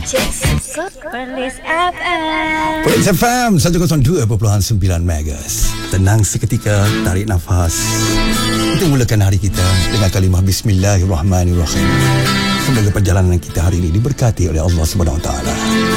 Perlis FM. Perlis FM 102.9 MHz. Tenang seketika, tarik nafas. Kita mulakan hari kita dengan kalimah Bismillahirrahmanirrahim. Semoga perjalanan kita hari ini diberkati oleh Allah Subhanahu Wa Taala.